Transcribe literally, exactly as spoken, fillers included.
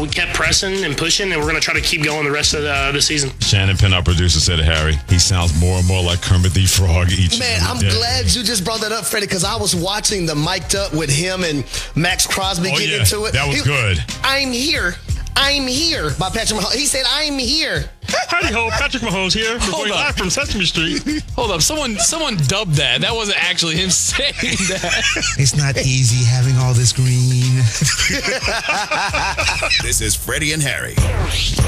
we kept pressing and pushing, and we're going to try to keep going the rest of the, the season. Shannon Penn, our producer, said to Harry, he sounds more and more like Kermit the Frog each Man, I'm day. glad you just brought that up, Freddie, because I was watching the Mic'd Up with him and Max Crosby Oh, get yeah, into it. that was He- good. I'm here. I'm here by Patrick Mahomes. He said, I'm here. Howdy ho, Patrick Mahomes here, Hold up. live from Sesame Street. Hold up. Someone someone dubbed that. That wasn't actually him saying that. It's not easy having all this green. This is Freddie and Harry.